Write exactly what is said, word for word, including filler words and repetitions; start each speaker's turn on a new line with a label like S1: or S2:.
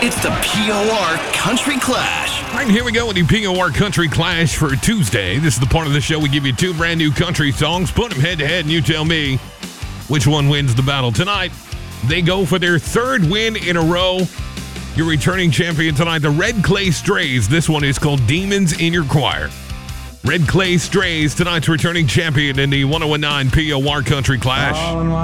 S1: It's the P O R Country Clash.
S2: All right, here we go with the P O R Country Clash for Tuesday. This is the part of the show we give you two brand new country songs, put them head to head, and you tell me which one wins the battle tonight. They go for their third win in a row. Your returning champion tonight, the Red Clay Strays. This one is called Demons in Your Choir. Red Clay Strays, tonight's returning champion in the one oh one nine P O R Country Clash.